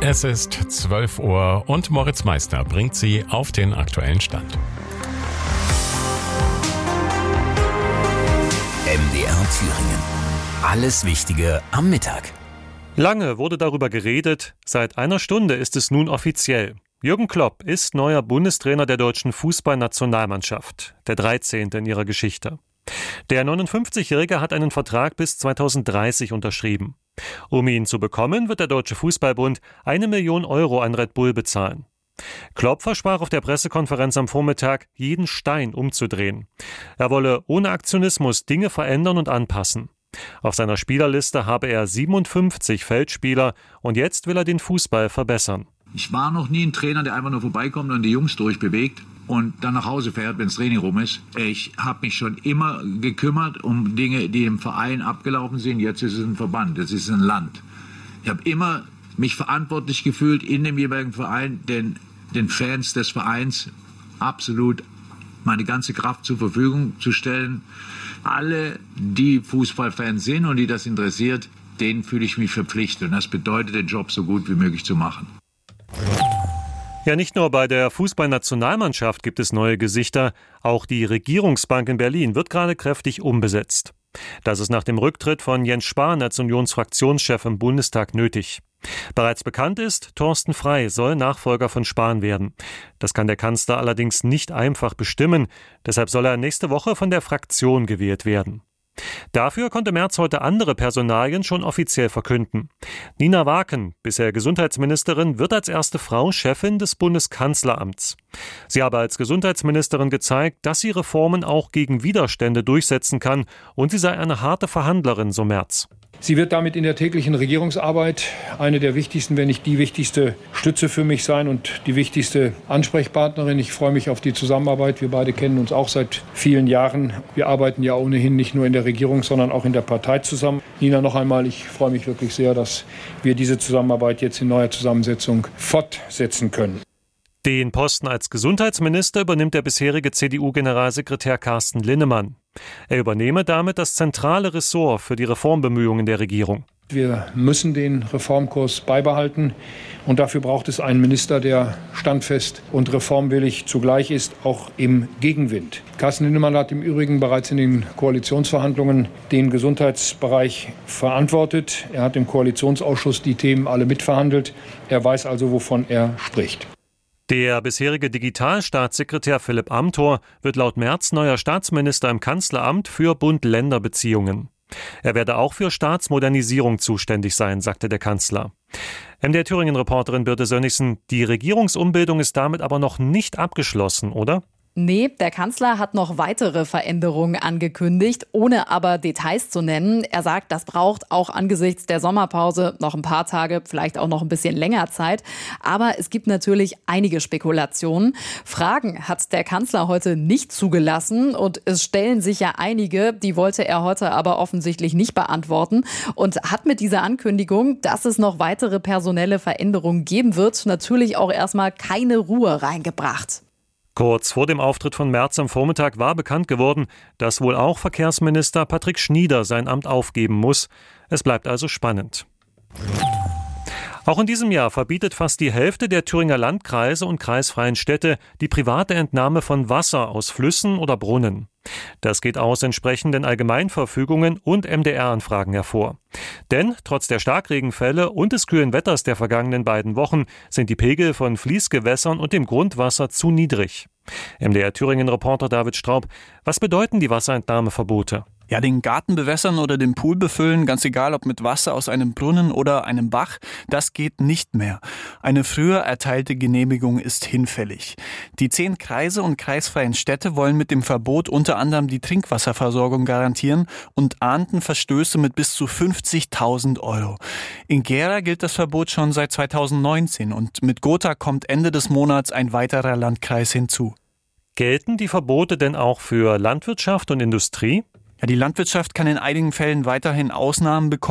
Es ist 12 Uhr und Moritz Meissner bringt Sie auf den aktuellen Stand. MDR Thüringen. Alles Wichtige am Mittag. Lange wurde darüber geredet, seit einer Stunde ist es nun offiziell. Jürgen Klopp ist neuer Bundestrainer der deutschen Fußballnationalmannschaft, der 13. in ihrer Geschichte. Der 59-Jährige hat einen Vertrag bis 2030 unterschrieben. Um ihn zu bekommen, wird der Deutsche Fußballbund 1 Million Euro an Red Bull bezahlen. Klopp versprach auf der Pressekonferenz am Vormittag, jeden Stein umzudrehen. Er wolle ohne Aktionismus Dinge verändern und anpassen. Auf seiner Spielerliste habe er 57 Feldspieler und jetzt will er den Fußball verbessern. Ich war noch nie ein Trainer, der einfach nur vorbeikommt und die Jungs durchbewegt und dann nach Hause fährt, wenn das Training rum ist. Ich habe mich schon immer gekümmert um Dinge, die im Verein abgelaufen sind. Jetzt ist es ein Verband, jetzt ist es ein Land. Ich habe immer mich verantwortlich gefühlt in dem jeweiligen Verein, den Fans des Vereins absolut meine ganze Kraft zur Verfügung zu stellen. Alle, die Fußballfans sind und die das interessiert, denen fühle ich mich verpflichtet. Und das bedeutet, den Job so gut wie möglich zu machen. Ja, nicht nur bei der Fußballnationalmannschaft gibt es neue Gesichter, auch die Regierungsbank in Berlin wird gerade kräftig umbesetzt. Das ist nach dem Rücktritt von Jens Spahn als Unionsfraktionschef im Bundestag nötig. Bereits bekannt ist, Thorsten Frey soll Nachfolger von Spahn werden. Das kann der Kanzler allerdings nicht einfach bestimmen, deshalb soll er nächste Woche von der Fraktion gewählt werden. Dafür konnte Merz heute andere Personalien schon offiziell verkünden. Nina Waken, bisher Gesundheitsministerin, wird als erste Frau Chefin des Bundeskanzleramts. Sie habe als Gesundheitsministerin gezeigt, dass sie Reformen auch gegen Widerstände durchsetzen kann und sie sei eine harte Verhandlerin, so Merz. Sie wird damit in der täglichen Regierungsarbeit eine der wichtigsten, wenn nicht die wichtigste Stütze für mich sein und die wichtigste Ansprechpartnerin. Ich freue mich auf die Zusammenarbeit. Wir beide kennen uns auch seit vielen Jahren. Wir arbeiten ja ohnehin nicht nur in der Regierung, sondern auch in der Partei zusammen. Nina, noch einmal, ich freue mich wirklich sehr, dass wir diese Zusammenarbeit jetzt in neuer Zusammensetzung fortsetzen können. Den Posten als Gesundheitsminister übernimmt der bisherige CDU-Generalsekretär Carsten Linnemann. Er übernehme damit das zentrale Ressort für die Reformbemühungen der Regierung. Wir müssen den Reformkurs beibehalten und dafür braucht es einen Minister, der standfest und reformwillig zugleich ist, auch im Gegenwind. Carsten Linnemann hat im Übrigen bereits in den Koalitionsverhandlungen den Gesundheitsbereich verantwortet. Er hat im Koalitionsausschuss die Themen alle mitverhandelt. Er weiß also, wovon er spricht. Der bisherige Digitalstaatssekretär Philipp Amthor wird laut Merz neuer Staatsminister im Kanzleramt für Bund-Länder-Beziehungen. Er werde auch für Staatsmodernisierung zuständig sein, sagte der Kanzler. MDR Thüringen-Reporterin Birte Sönnigsen, die Regierungsumbildung ist damit aber noch nicht abgeschlossen, oder? Nee, der Kanzler hat noch weitere Veränderungen angekündigt, ohne aber Details zu nennen. Er sagt, das braucht auch angesichts der Sommerpause noch ein paar Tage, vielleicht auch noch ein bisschen länger Zeit. Aber es gibt natürlich einige Spekulationen. Fragen hat der Kanzler heute nicht zugelassen und es stellen sich ja einige, die wollte er heute aber offensichtlich nicht beantworten und hat mit dieser Ankündigung, dass es noch weitere personelle Veränderungen geben wird, natürlich auch erstmal keine Ruhe reingebracht. Kurz vor dem Auftritt von Merz am Vormittag war bekannt geworden, dass wohl auch Verkehrsminister Patrick Schnieder sein Amt aufgeben muss. Es bleibt also spannend. Auch in diesem Jahr verbietet fast die Hälfte der Thüringer Landkreise und kreisfreien Städte die private Entnahme von Wasser aus Flüssen oder Brunnen. Das geht aus entsprechenden Allgemeinverfügungen und MDR-Anfragen hervor. Denn trotz der Starkregenfälle und des kühlen Wetters der vergangenen beiden Wochen sind die Pegel von Fließgewässern und dem Grundwasser zu niedrig. MDR-Thüringen-Reporter David Straub, was bedeuten die Wasserentnahmeverbote? Ja, den Garten bewässern oder den Pool befüllen, ganz egal ob mit Wasser aus einem Brunnen oder einem Bach, das geht nicht mehr. Eine früher erteilte Genehmigung ist hinfällig. Die 10 Kreise und kreisfreien Städte wollen mit dem Verbot unter anderem die Trinkwasserversorgung garantieren und ahnden Verstöße mit bis zu 50.000 Euro. In Gera gilt das Verbot schon seit 2019 und mit Gotha kommt Ende des Monats ein weiterer Landkreis hinzu. Gelten die Verbote denn auch für Landwirtschaft und Industrie? Ja, die Landwirtschaft kann in einigen Fällen weiterhin Ausnahmen bekommen.